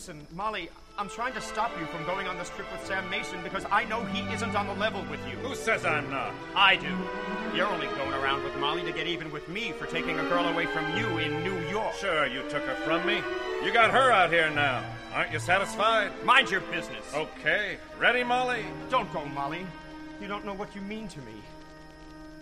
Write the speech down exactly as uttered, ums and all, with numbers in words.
Listen, Molly, I'm trying to stop you from going on this trip with Sam Mason because I know he isn't on the level with you. Who says I'm not? I do. You're only going around with Molly to get even with me for taking a girl away from you in New York. Sure, you took her from me. You got her out here now. Aren't you satisfied? Mind your business. Okay. Ready, Molly? Don't go, Molly. You don't know what you mean to me.